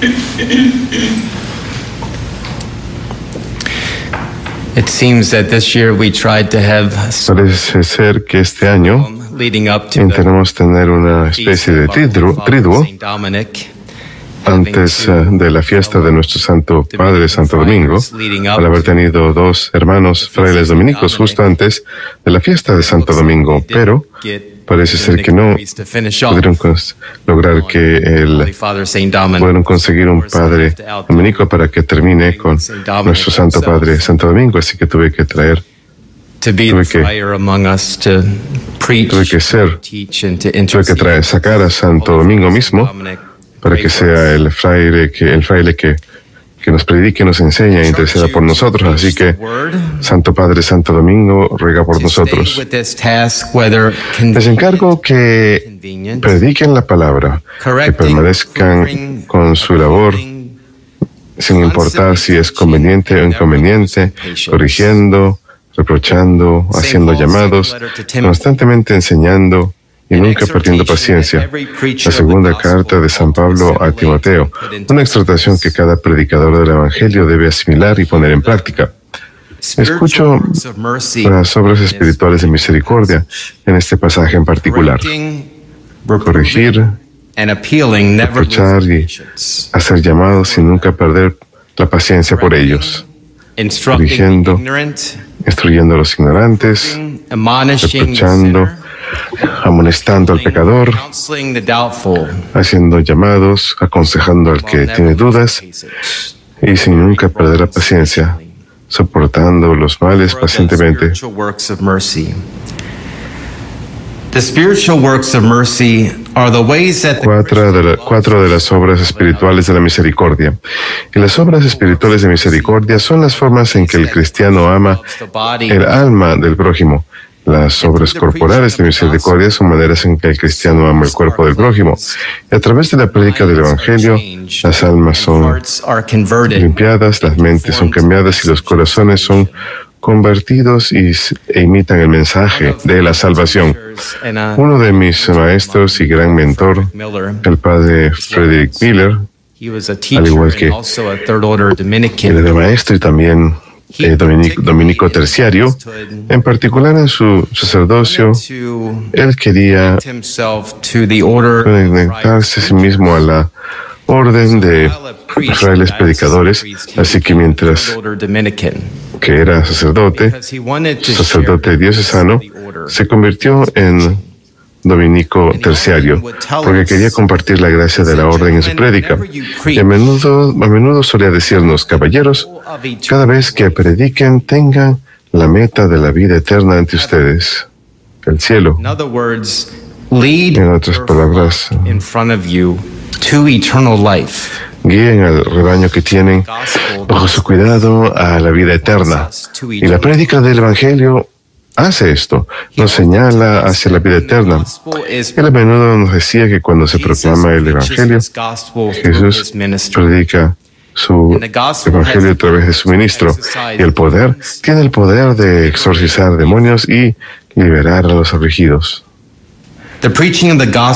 It seems that this year we tried to have Parece ser que este año leading up to the intentamos tener una especie de triduo Saint Dominic. antes de la fiesta de nuestro Santo Padre, Santo Domingo, al haber tenido dos hermanos frailes dominicos justo antes de la fiesta de Santo Domingo, pero parece ser que no pudieron lograr pudieron conseguir un padre dominico para que termine con nuestro Santo Padre, Santo Domingo, así que tuve que traer sacar a Santo Domingo mismo para que sea el fraile que nos predique, nos enseña e interceda por nosotros. Así que, Santo Padre, Santo Domingo, ruega por nosotros. Les encargo que prediquen la palabra, que permanezcan con su labor, sin importar si es conveniente o inconveniente, corrigiendo, reprochando, haciendo llamados, constantemente enseñando y nunca perdiendo paciencia. La segunda carta de San Pablo a Timoteo, una exhortación que cada predicador del Evangelio debe asimilar y poner en práctica. Escucho las obras espirituales de misericordia en este pasaje en particular. Corregir, reprochar y hacer llamados sin nunca perder la paciencia por ellos. Corrigiendo, instruyendo a los ignorantes, reprochando, amonestando al pecador, haciendo llamados, aconsejando al que tiene dudas y sin nunca perder la paciencia, soportando los males pacientemente. Cuatro de las obras espirituales de la misericordia. Y las obras espirituales de misericordia son las formas en que el cristiano ama el alma del prójimo. Las obras corporales de misericordia son maneras en que el cristiano ama el cuerpo del prójimo. Y a través de la prédica del Evangelio, las almas son limpiadas, las mentes son cambiadas y los corazones son convertidos e imitan el mensaje de la salvación. Uno de mis maestros y gran mentor, el padre Frederick Miller, al igual que él era maestro y también dominico terciario, en particular en su sacerdocio, él quería conectarse a sí mismo a la orden de frailes predicadores, así que mientras que era sacerdote diocesano, se convirtió en dominico terciario, porque quería compartir la gracia de la orden en su prédica. Y a menudo solía decirnos: caballeros, cada vez que prediquen, tengan la meta de la vida eterna ante ustedes, el cielo. En otras palabras, guíen al rebaño que tienen bajo su cuidado a la vida eterna. Y la prédica del Evangelio hace esto, nos señala hacia la vida eterna. Él a menudo nos decía que cuando se proclama el Evangelio, Jesús predica su Evangelio a través de su ministro. Y el poder, tiene el poder de exorcizar demonios y liberar a los afligidos. La prédica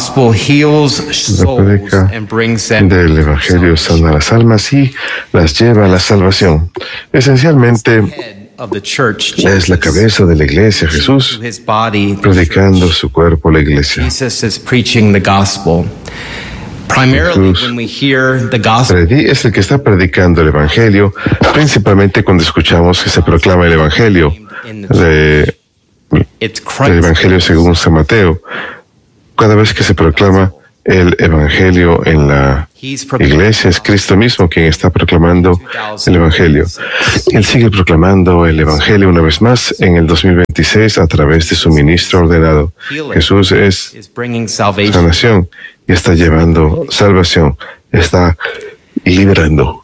del Evangelio sana a las almas y las lleva a la salvación. Esencialmente, es la cabeza de la iglesia, Jesús, predicando su cuerpo, la iglesia. Jesús es el que está predicando el Evangelio, principalmente cuando escuchamos que se proclama el Evangelio, el Evangelio según San Mateo. Cada vez que se proclama el Evangelio en la iglesia, es Cristo mismo quien está proclamando el Evangelio. Él sigue proclamando el Evangelio una vez más en el 2026 a través de su ministro ordenado. Jesús es sanación y está llevando salvación, está liberando.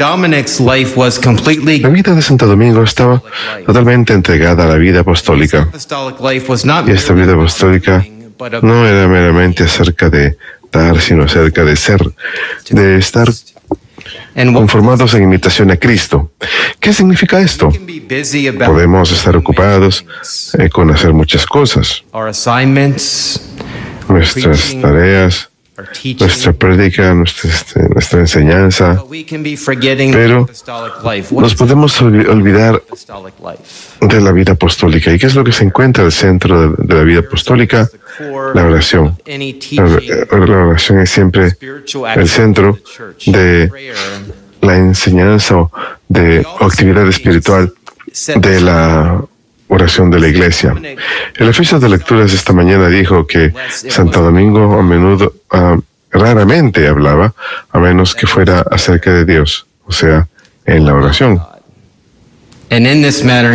La vida de Santo Domingo estaba totalmente entregada a la vida apostólica. Y esta vida apostólica no era meramente acerca de dar, sino acerca de ser, de estar conformados en imitación a Cristo. ¿Qué significa esto? Podemos estar ocupados con hacer muchas cosas, nuestras tareas, nuestra prédica, nuestra enseñanza, pero nos podemos olvidar de la vida apostólica. ¿Y qué es lo que se encuentra al centro de la vida apostólica? La oración. La oración es siempre el centro de la enseñanza o actividad espiritual de la oración de la Iglesia. El oficio de lecturas esta mañana dijo que Santo Domingo a menudo, raramente hablaba, a menos que fuera acerca de Dios, o sea, en la oración. De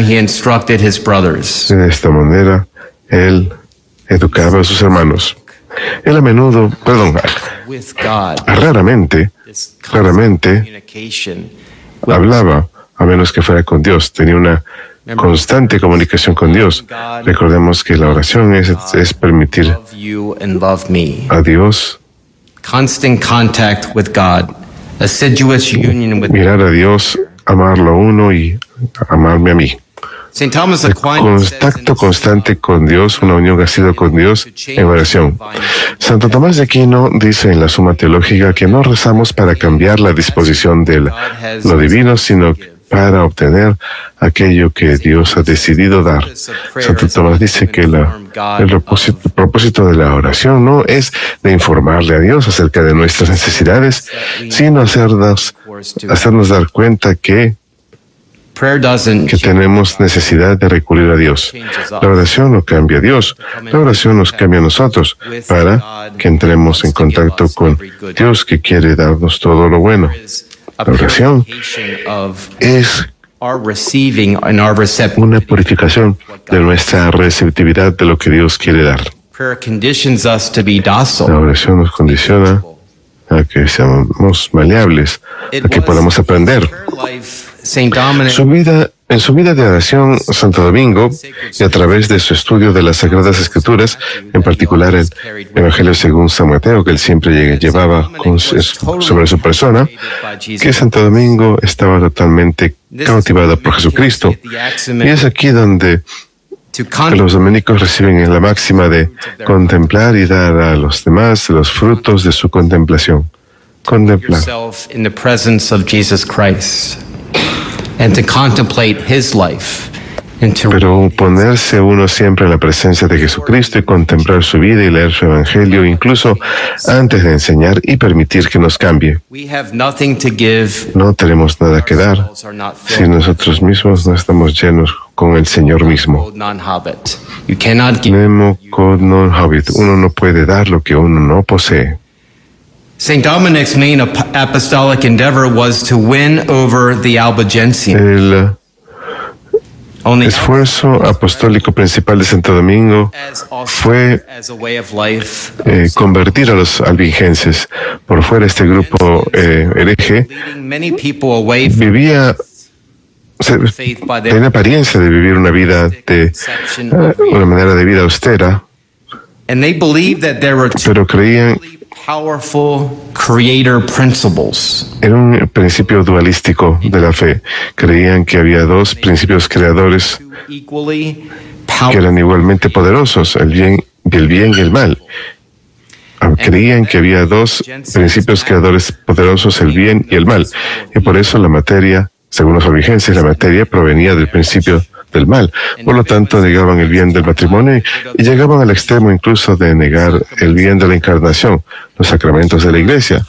esta manera, él educaba a sus hermanos. Él raramente hablaba, a menos que fuera con Dios. Tenía una constante comunicación con Dios. Recordemos que la oración es permitir a Dios mirar a Dios, amarlo a uno y amarme a mí. El contacto constante con Dios, una unión que ha sido con Dios en oración. Santo Tomás de Aquino dice en la Suma Teológica que no rezamos para cambiar la disposición de lo divino, sino para obtener aquello que Dios ha decidido dar. Santo Tomás dice que el propósito de la oración no es de informarle a Dios acerca de nuestras necesidades, sino hacernos dar cuenta que tenemos necesidad de recurrir a Dios. La oración no cambia a Dios, la oración nos cambia a nosotros para que entremos en contacto con Dios que quiere darnos todo lo bueno. La oración es una purificación de nuestra receptividad de lo que Dios quiere dar. La oración nos condiciona a que seamos maleables, a que podamos aprender. En su vida de oración, Santo Domingo, y a través de su estudio de las Sagradas Escrituras, en particular el Evangelio según San Mateo, que él siempre llevaba sobre su persona, que Santo Domingo estaba totalmente cautivado por Jesucristo. Y es aquí donde los dominicos reciben la máxima de contemplar y dar a los demás los frutos de su contemplación. Contemplar. Pero ponerse uno siempre en la presencia de Jesucristo y contemplar su vida y leer su Evangelio, incluso antes de enseñar y permitir que nos cambie. No tenemos nada que dar si nosotros mismos no estamos llenos con el Señor mismo. Nemo quod non habet. Uno no puede dar lo que uno no posee. Saint Dominic's main apostolic endeavor was to win over the Albigensians. El esfuerzo apostólico principal de Santo Domingo fue convertir a los albigenses. Por fuera, este grupo hereje tenía apariencia de vivir una una manera de vida austera, pero creían era un principio dualístico de la fe. Creían que había dos principios creadores que eran igualmente poderosos, el bien y el mal. Creían que había dos principios creadores poderosos, el bien y el mal. Y por eso la materia, según los albigenses, la materia provenía del principio del mal. Por lo tanto, negaban el bien del matrimonio y llegaban al extremo incluso de negar el bien de la encarnación, los sacramentos de la Iglesia,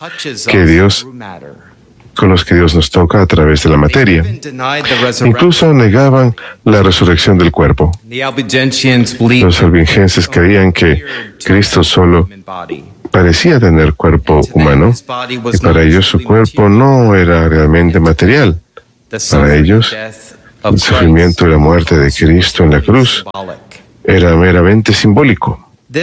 con los que Dios nos toca a través de la materia. Incluso negaban la resurrección del cuerpo. Los albigenses creían que Cristo solo parecía tener cuerpo humano y para ellos su cuerpo no era realmente material. Para ellos, el sufrimiento y la muerte de Cristo en la cruz era meramente simbólico.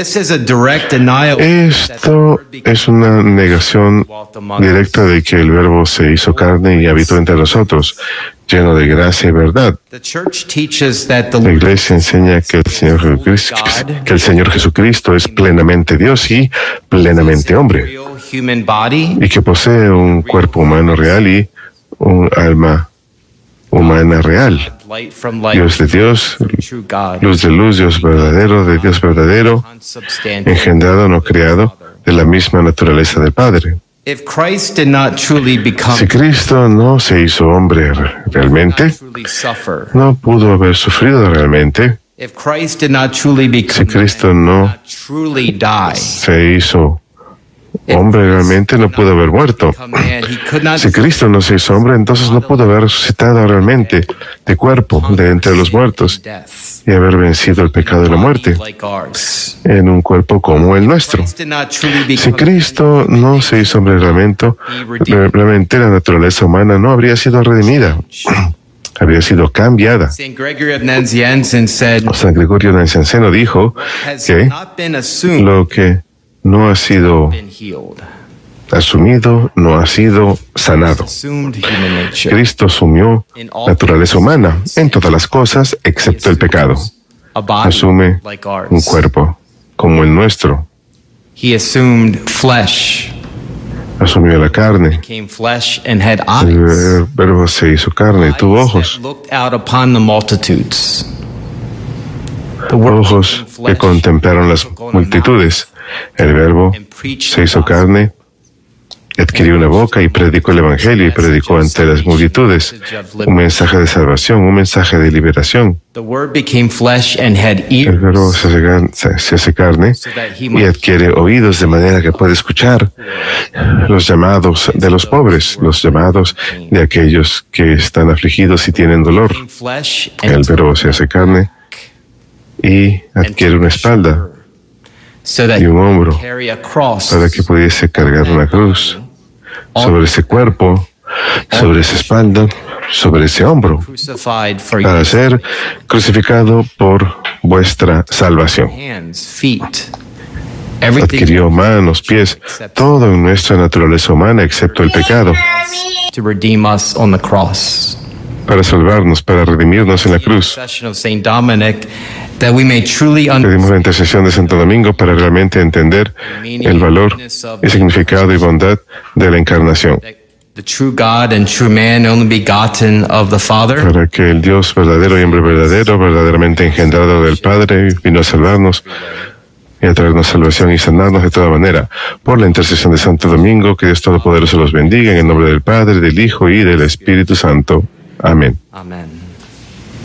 Esto es una negación directa de que el Verbo se hizo carne y habitó entre nosotros, lleno de gracia y verdad. La Iglesia enseña que el Señor Jesucristo es plenamente Dios y plenamente hombre, y que posee un cuerpo humano real y un alma humana real. Dios de Dios, luz de luz, Dios verdadero, de Dios verdadero, engendrado, no creado, de la misma naturaleza del Padre. If Christ did not truly become Si Cristo no se hizo hombre realmente, truly suffer, no pudo haber sufrido realmente. if Christ did not truly become Si Cristo no truly die, se hizo hombre realmente, no pudo haber muerto. man, he could not Si Cristo no se hizo hombre, entonces no pudo haber resucitado realmente de cuerpo de entre los muertos death y haber vencido el pecado y la muerte like ours. en un cuerpo como el nuestro. Christ did not truly Si become Cristo no se hizo hombre realmente la naturaleza humana no habría sido redimida, habría sido cambiada. St. Gregory of Nazianzen said, San Gregorio Nazianzeno dijo has que not been assumed, lo que no ha sido been healed. asumido no ha sido sanado. Assumed human nature. Cristo asumió naturaleza humana en todas las cosas excepto el pecado. A body Asume like ours. un cuerpo como el nuestro. He assumed flesh, Asumió la carne. became flesh, and had El eyes. verbo se hizo carne y tuvo Eyes ojos. that looked out upon the multitudes. The Word Ojos became que flesh, contemplaron las multitudes. El verbo and preached se hizo carne, adquirió una boca y predicó el Evangelio y predicó ante las multitudes un mensaje de salvación, un mensaje de liberación. The Word became flesh and had El verbo ears se hace carne y adquiere oídos de manera que puede escuchar los llamados de los pobres, los llamados de aquellos que están afligidos y tienen dolor. became flesh El and verbo se hace carne y adquiere una espalda so that y un hombro carry a cross para que pudiese cargar una cruz sobre ese cuerpo, sobre esa espalda, sobre ese hombro, crucified for para you. ser crucificado por vuestra salvación. Hands, feet, everything Adquirió manos, pies, todo en nuestra naturaleza humana excepto el pecado, to redeem us on the cross. para salvarnos, para redimirnos en la cruz. Confession of Saint Dominic, that we may truly Pedimos la intercesión de Santo Domingo para realmente entender el valor y significado y bondad de la encarnación, the true God and true man, only begotten of the Father, para que el Dios verdadero y hombre verdadero, verdaderamente engendrado del Padre, vino a salvarnos y a traernos salvación y sanarnos de toda manera. Por la intercesión de Santo Domingo, que Dios Todopoderoso los bendiga, en el nombre del Padre, del Hijo y del Espíritu Santo. Amén. Amen.